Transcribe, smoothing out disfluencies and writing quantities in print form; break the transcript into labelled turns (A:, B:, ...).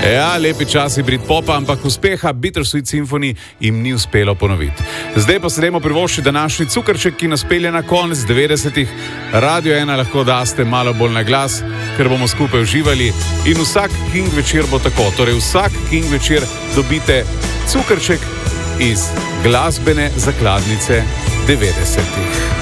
A: Ja, lepi časi Britpopa, ampak uspeha Bittersweet Symphony jim ni uspelo ponoviti. Zdaj pa se dajmo privoščiti današnji cukrček, ki nas pelje na konec 90-ih. Radio 1 lahko daste malo bolj na glas, ker bomo skupaj uživali. In vsak King večer bo tako. Torej vsak King večer dobite cukrček iz glasbene zakladnice 90-ih.